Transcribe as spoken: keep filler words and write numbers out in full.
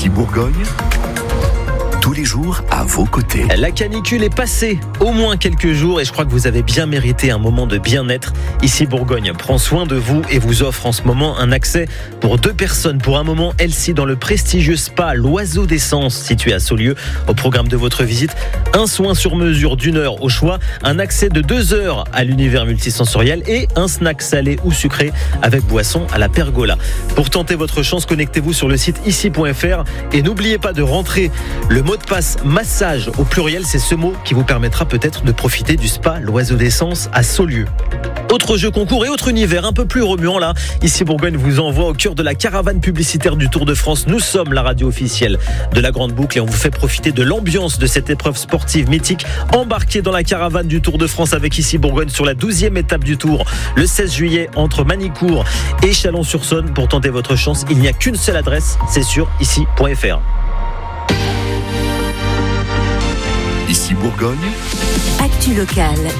Ici Bourgogne, tous les jours à vos côtés. La canicule est passée, au moins quelques jours, et je crois que vous avez bien mérité un moment de bien-être. Ici Bourgogne prend soin de vous et vous offre en ce moment un accès pour deux personnes pour un moment Elsie dans le prestigieux spa L'Oiseau d'Essence situé à Saulieu. Au programme de votre visite, un soin sur mesure d'une heure au choix, un accès de deux heures à l'univers multisensoriel et un snack salé ou sucré avec boisson à la pergola. Pour tenter votre chance, connectez-vous sur le site ici point f r et n'oubliez pas de rentrer le mot de passe massage au pluriel, c'est ce mot qui vous permettra peut-être de profiter du spa L'Oiseau d'Essence à Saulieu. Autre jeu concours et autre univers un peu plus remuant là. Ici Bourgogne vous envoie au cœur de la caravane publicitaire du Tour de France. Nous sommes la radio officielle de la Grande Boucle et on vous fait profiter de l'ambiance de cette épreuve sportive mythique. Embarquez dans la caravane du Tour de France avec Ici Bourgogne sur la douzième étape du Tour le seize juillet entre Manicourt et Chalon-sur-Saône. Pour tenter votre chance, il n'y a qu'une seule adresse, c'est sur ici point f r. Ici Bourgogne, Actu locale.